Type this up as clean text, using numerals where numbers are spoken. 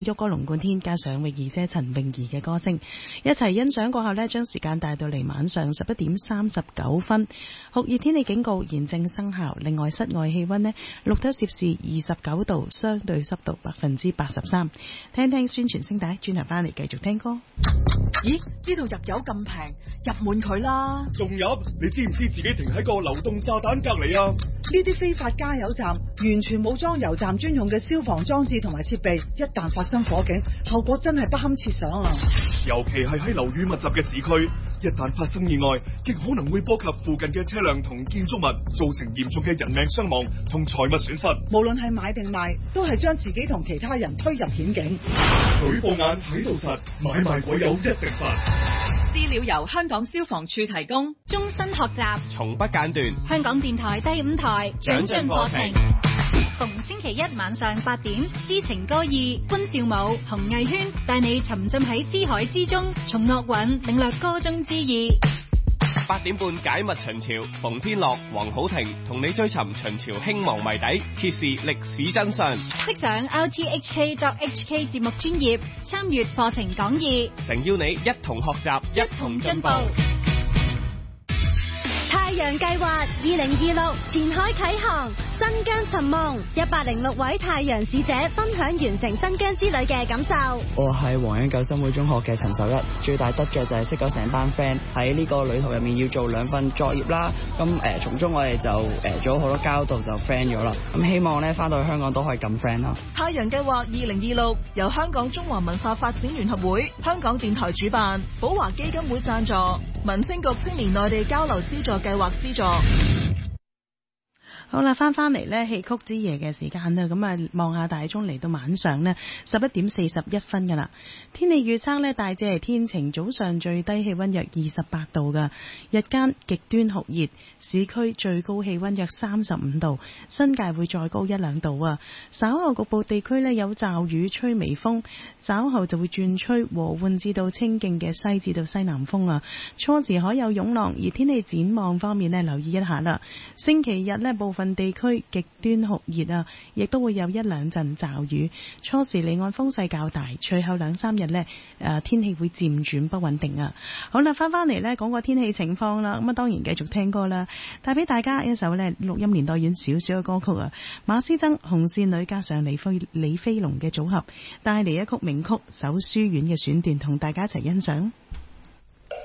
旭哥龍貫天加上泳兒姐陳泳儀嘅歌聲，一齊欣賞過後呢，將時間帶到嚟晚上11點39分，酷熱天氣警告現正生效。另外室外氣溫呢錄得攝氏29度，相對濕度83%。聽聽宣傳聲帶，轉頭翻嚟繼續聽歌。 咦？呢度入油咁平，入滿佢啦！ 仲入？你知唔知自己停喺個流動炸彈隔籬啊？ 呢啲非法加油站完全冇裝油站專用嘅消防裝置同埋設備，一旦發生火警，後果真係不堪設想啊！ 尤其係喺樓宇密集嘅市區，一旦發生意外，極可能會波及附近嘅車輛同建築物，造成嚴重嘅人命傷亡同財物損失。 無論係買定賣，都係將自己同其他人推入險境。 舉報眼睇到實，買賣鬼友一定罰。 資料由香港消防處提供。 終身學習， 從不間斷。 香港電台第5台長進課程。 逢星期一晚上8點，詩情歌意，潘少武、洪藝軒帶你沉浸喺詩海之中，從樂韻領略歌中之意。 8點半解密秦朝，馮天樂、黃好婷同你追尋秦朝興亡謎底，揭示歷史真相。 即上 RTHK.HK 節目專頁，參閱課程講義， 誠邀你一同學習，一同進步。 太陽計劃2026前海啟航，新疆尋夢，106位太陽使者分享完成新疆之旅嘅感受。 我係黃恩九新會中學嘅陳守一，最大得着就係識咗成班 friend， 喺呢個旅途入面要做2份作業啦。咁從中我哋就做咗好多交道，就 friend 咗啦。咁希望咧翻到去香港都可以咁 friend 啦。 太陽計劃2026由香港中華文化發展聯合會、香港電台主辦，寶華基金會贊助，民政局青年內地交流資助計劃資助。 好啦，翻嚟呢戲曲之夜嘅時間啦，咁啊望下大鐘嚟到晚上呢11點41分噶啦。天氣預測呢大致係天晴，早上最低氣溫約28度噶，日間極端酷熱，市區最高氣溫約35度，新界會再高1-2度啊。稍後局部地區呢有驟雨，吹微風，稍後就會轉吹和緩至到清勁嘅西至到西南風啊。初時可有湧浪，而天氣展望方面呢留意一下啦。星期日呢部分地區極端酷熱啊，亦都會有1-2陣驟雨。初時離岸風勢較大，隨後2-3日呢天氣會漸轉不穩定啊。好啦，翻嚟呢講個天氣情況啦。咁啊，當然繼續聽歌啦，帶俾大家一首呢錄音年代遠少少嘅歌曲啊。馬師曾、紅線女加上李飛龍嘅組合，帶嚟一曲名曲《守書院》嘅選段，同大家一齊欣賞。